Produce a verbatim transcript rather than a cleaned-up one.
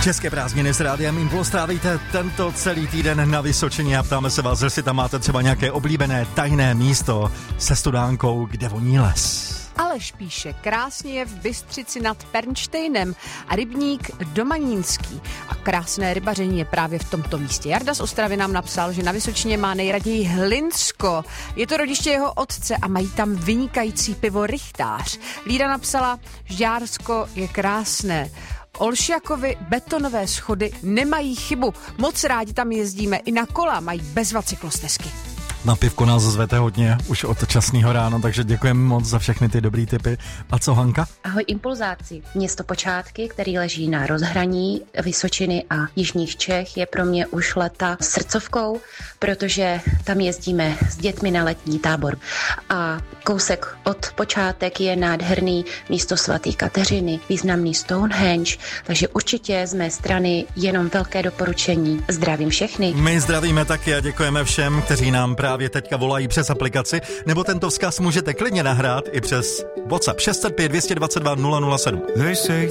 České prázdniny s Rádiem Impuls trávíte tento celý týden na Vysočině a ptáme se vás, jestli tam máte třeba nějaké oblíbené tajné místo se studánkou, kde voní les. Aleš píše, krásně je v Bystřici nad Pernštejnem a rybník Domanínský. A krásné rybaření je právě v tomto místě. Jarda z Ostravy nám napsal, že na Vysočině má nejraději Hlinsko. Je to rodiště jeho otce a mají tam vynikající pivo Richtář. Lída napsala, Žďársko je krásné. Olšiakovi betonové schody nemají chybu. Moc rádi tam jezdíme i na kola, mají bezva cyklostezky. Na pivko nás zvete hodně už od časného rána, takže děkujeme moc za všechny ty dobrý tipy. A co Hanka? Ahoj impulzáci. Město Počátky, který leží na rozhraní Vysočiny a jižních Čech, je pro mě už leta srdcovkou, protože tam jezdíme s dětmi na letní tábor. A kousek od Počátek je nádherný místo svatý Kateřiny, významný Stonehenge, takže určitě z mé strany jenom velké doporučení. Zdravím všechny. My zdravíme taky a děkujeme všem, kteří nám právě Právě teďka volají přes aplikaci, nebo tento vzkaz můžete klidně nahrát i přes WhatsApp šest set pět dvě dvacet dva nula nula sedm.